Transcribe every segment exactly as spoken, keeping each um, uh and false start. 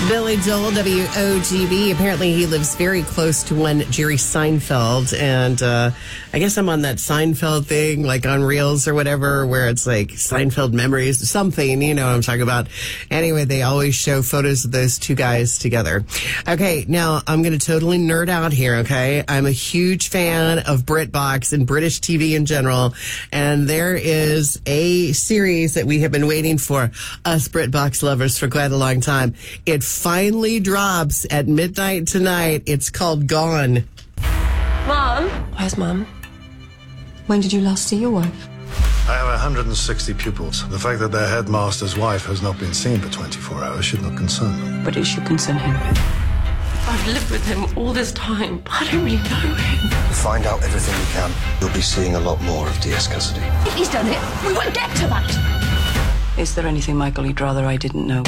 Billy Joel, W O G B. Apparently he lives very close to one Jerry Seinfeld. And uh, I guess I'm on that Seinfeld thing, like on Reels or whatever, where it's like Seinfeld memories, something, you know what I'm talking about. Anyway, they always show photos of those two guys together. Okay, now I'm going to totally nerd out here, okay? I'm a huge fan of BritBox and British T V in general. And there is a series that we have been waiting for, us BritBox lovers, for quite a long time. It finally drops at midnight tonight. It's called Gone. Mom? Where's Mum? When did you last see your wife? I have one hundred sixty pupils. The fact that their headmaster's wife has not been seen for twenty-four hours should not concern them. But it should concern him. I've lived with him all this time. I don't really know him. Find out everything you can. You'll be seeing a lot more of D S Cassidy. If he's done it, we won't get to that. Is there anything, Michael, you'd rather I didn't know?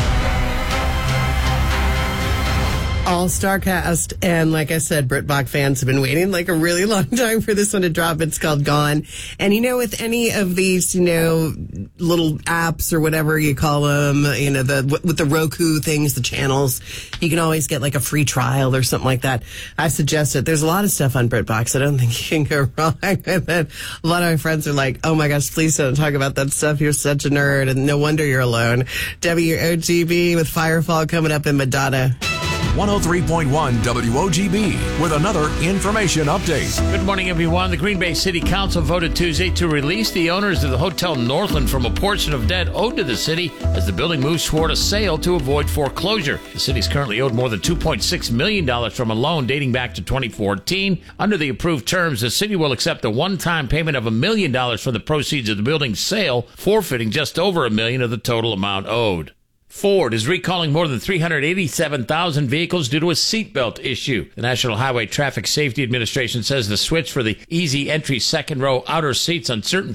All-star cast, and like I said, BritBox fans have been waiting like a really long time for this one to drop. It's called Gone. And you know, with any of these, you know, little apps or whatever you call them, you know, the with the Roku things, the channels, you can always get like a free trial or something like that. I suggest it. There's a lot of stuff on BritBox. I don't think you can go wrong with it. A lot of my friends are like, oh my gosh, please don't talk about that stuff. You're such a nerd, and no wonder you're alone. W O G B with Firefall coming up in Madonna. one oh three point one W O G B with another information update. Good morning, everyone. The Green Bay City Council voted Tuesday to release the owners of the Hotel Northland from a portion of debt owed to the city as the building moves toward a sale to avoid foreclosure. The city is currently owed more than two point six million dollars from a loan dating back to twenty fourteen. Under the approved terms, the city will accept a one-time payment of a million dollars for the proceeds of the building's sale, forfeiting just over a million of the total amount owed. Ford is recalling more than three hundred eighty-seven thousand vehicles due to a seatbelt issue. The National Highway Traffic Safety Administration says the switch for the easy entry second row outer seats on certain